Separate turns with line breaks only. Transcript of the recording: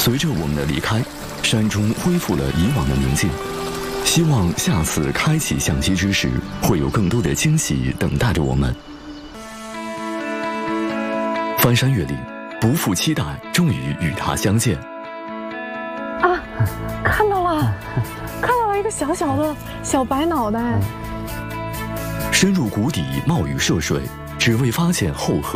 随着我们的离开，山中恢复了以往的宁静。希望下次开启相机之时，会有更多的惊喜等待着我们。翻山越岭，不负期待，终于与他相见。
啊，看到了，看到了一个小小的小白脑袋。
深入谷底，冒雨涉水，只为发现后河。